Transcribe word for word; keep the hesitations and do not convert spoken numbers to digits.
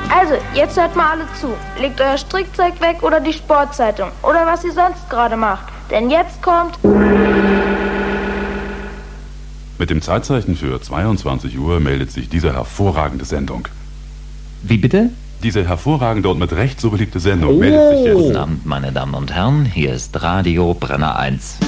Also, jetzt hört mal alle zu. Legt euer Strickzeug weg oder die Sportzeitung oder was ihr sonst gerade macht. Denn jetzt kommt... Mit dem Zeitzeichen für zweiundzwanzig Uhr meldet sich diese hervorragende Sendung. Wie bitte? Diese hervorragende und mit Recht so beliebte Sendung Oh. meldet sich jetzt... Guten Abend, meine Damen und Herren. Hier ist Radio Brenner eins.